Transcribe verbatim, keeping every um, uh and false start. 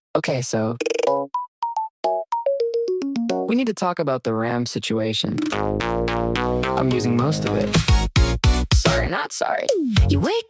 Okay, so we need to talk about the RAM situation. I'm using most of it. Sorry, not sorry. You wake